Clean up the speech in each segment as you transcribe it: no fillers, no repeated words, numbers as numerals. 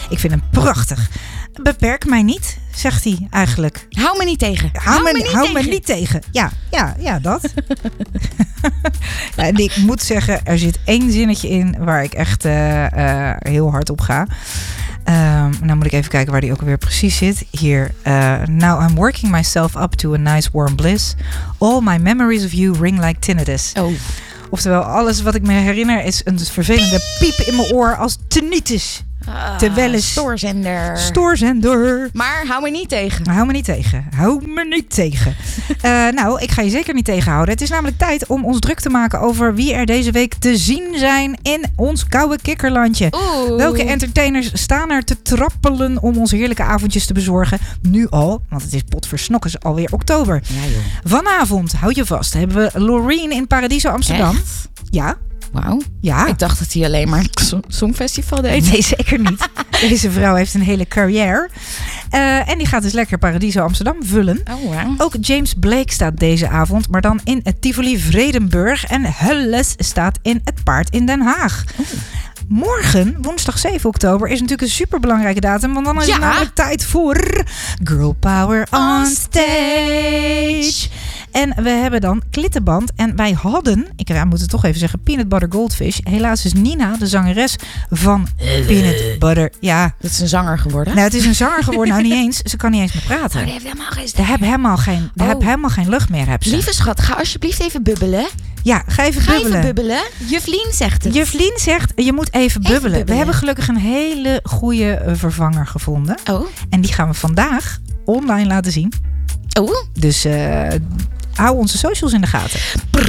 Ik vind hem prachtig. Beperk mij niet, zegt hij eigenlijk. Hou me niet tegen. Hou me niet tegen. Ja, dat. Ja, en ik moet zeggen, er zit 1 zinnetje in waar ik echt heel hard op ga. Nou moet ik even kijken waar die ook weer precies zit. Hier. Now I'm working myself up to a nice warm bliss. All my memories of you ring like tinnitus. Oh. Oftewel, alles wat ik me herinner is een vervelende piep in mijn oor als tinnitus. Terwijl is stoorzender. Maar hou me niet tegen. Hou me niet tegen. Nou, ik ga je zeker niet tegenhouden. Het is namelijk tijd om ons druk te maken over wie er deze week te zien zijn in ons koude kikkerlandje. Welke entertainers staan er te trappelen om onze heerlijke avondjes te bezorgen? Nu al, want het is potversnokkers alweer oktober. Ja, joh. Vanavond, houd je vast, hebben we Loreen in Paradiso Amsterdam. Echt? Ja. Wauw. Ja. Ik dacht dat hij alleen maar Songfestival deed. Nee, zeker niet. Deze vrouw heeft een hele carrière. En die gaat dus lekker Paradiso Amsterdam vullen. Oh, wow. Ook James Blake staat deze avond, maar dan in het Tivoli Vredenburg. En Hulles staat in het Paard in Den Haag. Morgen, woensdag 7 oktober, is natuurlijk een superbelangrijke datum. Want dan is het namelijk tijd voor Girl Power on Stage. En we hebben dan Klittenband. En wij hadden, ik moet het toch even zeggen, Peanut Butter Goldfish. Helaas is Nina, de zangeres van Peanut Butter. Ja. Dat is een zanger geworden? Nou, het is een zanger geworden. Nou, niet eens. Ze kan niet eens meer praten. Die heeft helemaal geen stem. Daar heb helemaal geen lucht meer. Heb ze. Lieve schat, ga alsjeblieft even bubbelen. Ja, ga even bubbelen. Juflien zegt het. Juflien zegt, je moet even bubbelen. We hebben gelukkig een hele goede vervanger gevonden. Oh. En die gaan we vandaag online laten zien. Oh. Dus hou onze socials in de gaten.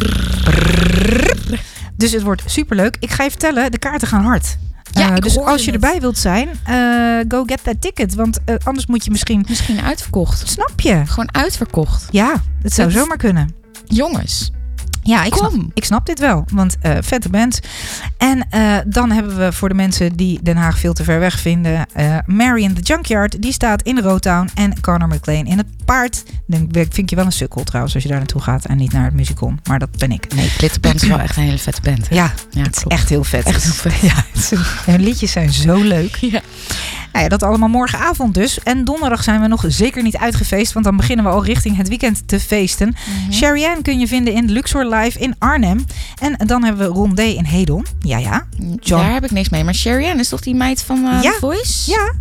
Dus het wordt superleuk. Ik ga je vertellen, de kaarten gaan hard. Ja, dus als je erbij wilt zijn, go get that ticket. Want anders moet je misschien uitverkocht. Snap je? Gewoon uitverkocht. Ja, het zou zomaar kunnen. Jongens. Ja, ik snap dit wel. Want vette band. En dan hebben we voor de mensen die Den Haag veel te ver weg vinden. Marion the Junkyard. Die staat in Rotown. En Conor McLean in het Paard. Dan vind je wel een sukkel trouwens als je daar naartoe gaat. En niet naar het musicon. Maar dat ben ik. Nee, Klittenband is wel echt een hele vette band. Hè? Ja, het is echt heel vet. Echt heel vet. Ja, hun liedjes zijn zo leuk. Ja. Nou ja, dat allemaal morgenavond dus. En donderdag zijn we nog zeker niet uitgefeest. Want dan beginnen we al richting het weekend te feesten. Mm-hmm. Sherry Ann kun je vinden in Luxor Live in Arnhem. En dan hebben we Rondé in Hedon. Ja. John. Daar heb ik niks mee. Maar Sherry Ann is toch die meid van The Voice? Ja.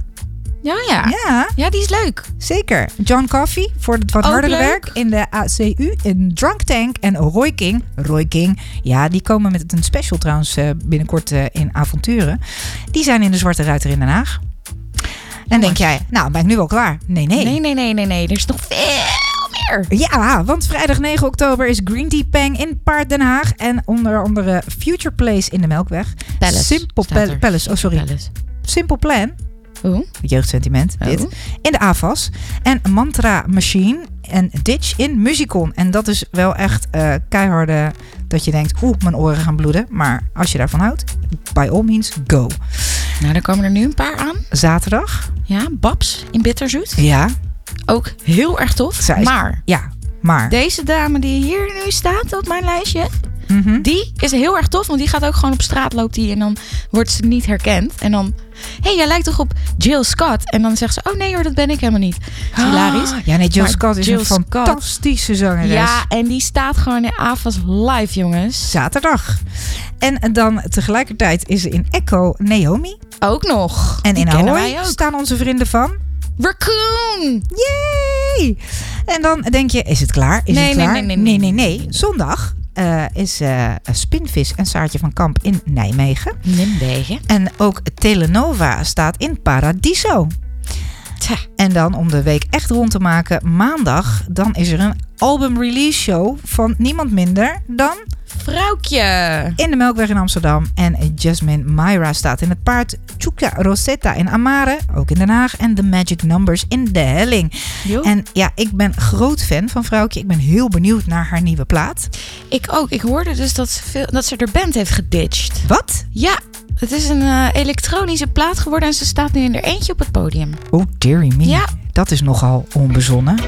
Ja, die is leuk. Zeker. John Coffey voor het wat hardere werk in de ACU. In Drunk Tank. En Roy King. Ja, die komen met een special trouwens binnenkort in Avonturen. Die zijn in de Zwarte Ruiter in Den Haag. En denk jij, nou ben ik nu al klaar? Nee. Er is nog veel meer. Ja, want vrijdag 9 oktober is Green Tea Pang in Paard Den Haag. En onder andere Future Place in de Melkweg. Palace. Simple Plan. Jeugdsentiment, dit. In de AFAS. En Mantra Machine en Ditch in Musicon. En dat is wel echt keiharde dat je denkt, mijn oren gaan bloeden. Maar als je daarvan houdt, by all means, go. Nou, dan komen er nu een paar aan. Zaterdag. Ja, Babs in Bitterzoet. Ja. Ook heel erg tof. Maar deze dame die hier nu staat op mijn lijstje, die is heel erg tof. Want die gaat ook gewoon op straat loopt die en dan wordt ze niet herkend. En dan, jij lijkt toch op Jill Scott? En dan zegt ze, oh nee hoor, dat ben ik helemaal niet. Dat is hilarisch. Ja, nee, Jill Scott is een fantastische zangeres. Ja, en die staat gewoon in AFAS live, jongens. Zaterdag. En dan tegelijkertijd is er in Echo Naomi. Ook nog. En in Ahoy staan onze vrienden van Raccoon. Yay! En dan denk je, is het klaar? Nee. Zondag is Spinvis en Saartje van Kamp in Nijmegen. En ook Telenova staat in Paradiso. En dan om de week echt rond te maken, maandag, dan is er een album release show van niemand minder dan Vrouwtje. In de Melkweg in Amsterdam. En Jasmine Myra staat in het Paard. Chuka Rosetta in Amare, ook in Den Haag. En The Magic Numbers in De Helling. Jo. En ja, ik ben groot fan van Vrouwtje. Ik ben heel benieuwd naar haar nieuwe plaat. Ik ook. Ik hoorde dus dat ze de band heeft geditcht. Wat? Ja. Het is een elektronische plaat geworden en ze staat nu in er eentje op het podium. Oh, dearie me. Ja. Dat is nogal onbezonnen.